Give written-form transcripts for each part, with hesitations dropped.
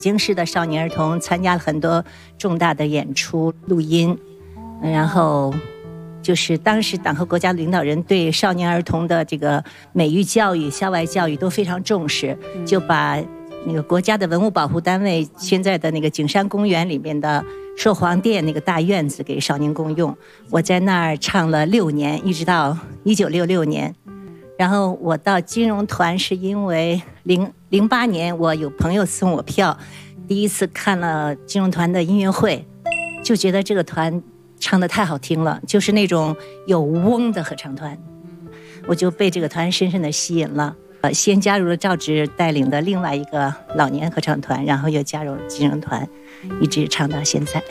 京市的少年儿童参加了很多重大的演出录音，然后就是当时党和国家领导人对少年儿童的这个美育教育、校外教育都非常重视，就把那个国家的文物保护单位现在的那个景山公园里面的寿皇殿那个大院子给少年宫用。我在那儿唱了6年，一直到1966年。然后我到金融团是因为08年我有朋友送我票，第一次看了金融团的音乐会，就觉得这个团唱得太好听了，就是那种有嗡的合唱团，我就被这个团深深的吸引了。先加入了赵芷带领的另外一个老年合唱团，然后又加入了金融团，一直唱到现在。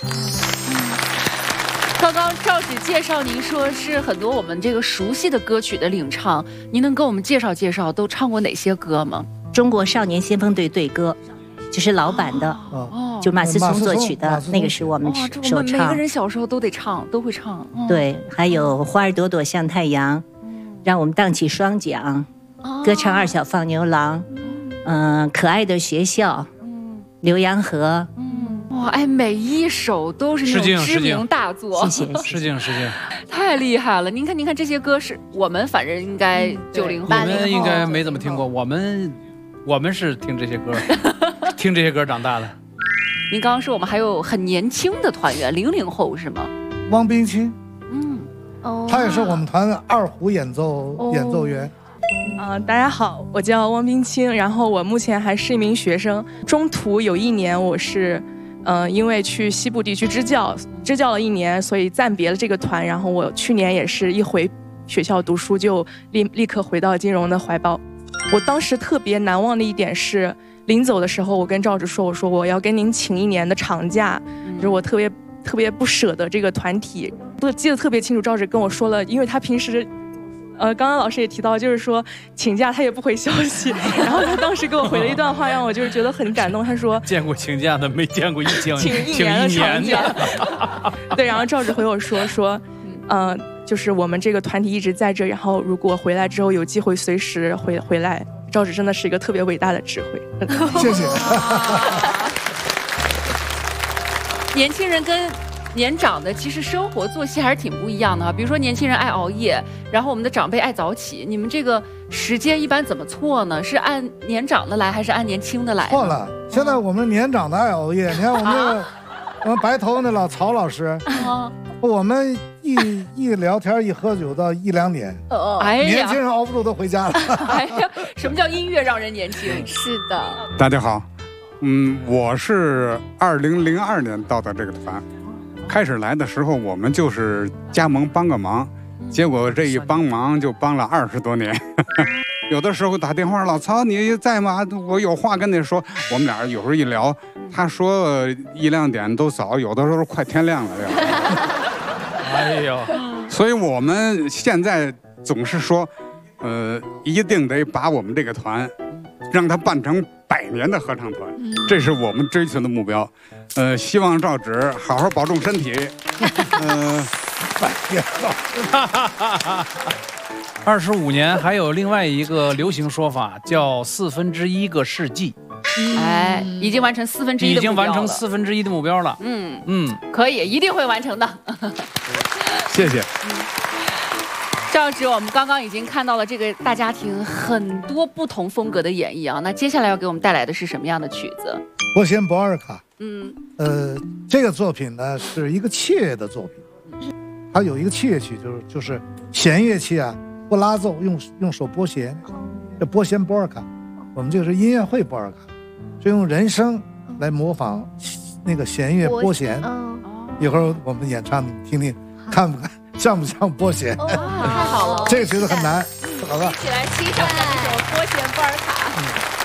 刚刚赵芷介绍您说是很多我们这个熟悉的歌曲的领唱，您能跟我们介绍介绍都唱过哪些歌吗？ 中国少年先锋队队歌，就是老版的，就马思聪作曲的，那个是我们首唱。 每个人小时候都得唱，都会唱。 对，还有花儿朵朵像太阳，让我们荡起双桨，歌唱二小放牛郎，可爱的学校，浏阳河。 哇，哎，每一首都是那种知名大作， 谢谢， 失敬， 太厉害了！您看这些歌是我们反正应该90后， 我们应该没怎么听过，我们是听这些歌，听这些歌长大的。 您刚刚说我们还有很年轻的团员，00后是吗？ 汪冰清，他也是我们团的二胡演奏员。 大家好，我叫汪冰清，然后我目前还是一名学生。中途有1年我是，因为去西部地区支教了1年，所以暂别了这个团。然后我去年也是一回学校读书，就立刻回到金融的怀抱。我当时特别难忘的一点是，临走的时候，我跟赵芷说，我说我要跟您请1年的长假，就是我特别不舍得这个团体。记得特别清楚，赵芷跟我说了，因为他平时。刚刚老师也提到，就是说请假他也不回消息，然后他当时给我回了一段话，让我就是觉得很感动。他说：“ 见过请假的，没见过请 1年的长假。”对，然后赵芷回我说，就是我们这个团体一直在这，然后如果回来之后有机会随时回来。赵芷真的是一个特别伟大的智慧， 谢谢。 年轻人跟年长的其实生活作息还是挺不一样的，比如说年轻人爱熬夜，然后我们的长辈爱早起，你们这个时间一般怎么错呢？是按年长的来还是按年轻的来？ 错了，现在我们年长的爱熬夜。你看我们那个我们白头那老曹老师，我们一聊天一喝酒到1、2点，年轻人熬不住都回家了。 哎呀，什么叫音乐让人年轻？ 是的。 大家好，我是2002年到的这个团。开始来的时候，我们就是加盟帮个忙，结果这一帮忙就帮了20多年。有的时候打电话，老曹你在吗？我有话跟你说。我们俩有时候一聊，他说1、2点都早，有的时候快天亮了。 哎呦， 所以我们现在总是说，一定得把我们这个团，让它办成100年的合唱团，这是我们追求的目标。希望赵芷好好保重身体。 25年，还有另外一个流行说法叫1/4个世纪。 哎，已经完成1/4的目标了。 已经完成1/4的目标了。 可以，一定会完成的。 谢谢。 赵芷，我们刚刚已经看到了这个大家庭很多不同风格的演绎啊，那接下来要给我们带来的是什么样的曲子？ 拨弦波尔卡。这个作品呢是一个切的作品，它有一个切曲，就是弦乐器啊不拉奏，用手拨弦，叫拨弦波尔卡。我们这个是音乐会波尔卡，就用人声来模仿那个弦乐拨弦。一会儿我们演唱，你听听，看不看像不像拨弦？ 太好了， 这个曲子很难，好吧？ 一起来欣赏这首拨弦波尔卡。